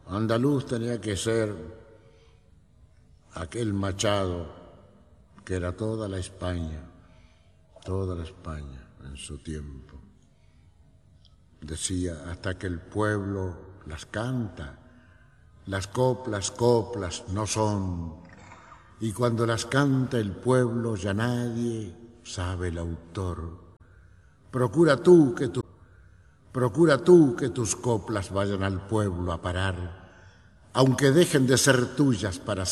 Andaluz tenía que ser aquel Machado que era toda la España en su tiempo. Decía, hasta que el pueblo las canta, las coplas no son, y cuando las canta el pueblo ya nadie sabe el autor. Procura tú que tus coplas vayan al pueblo a parar, aunque dejen de ser tuyas para